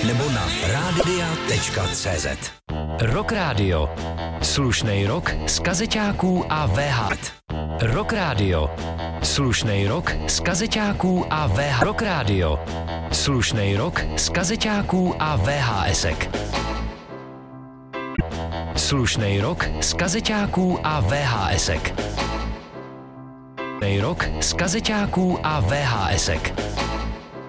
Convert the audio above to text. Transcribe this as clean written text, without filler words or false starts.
nebo na radia.cz. Rock Radio. Slušnej rock z kazeťáků a VHS. Rock Radio. Slušnej rock z kazeťáků a VHS. Rock Radio. Slušnej rock z kazeťáků a VHSek. Slušnej rock z kazeťáků a VHSek. Slušnej rock z kazeťáků a VHSek.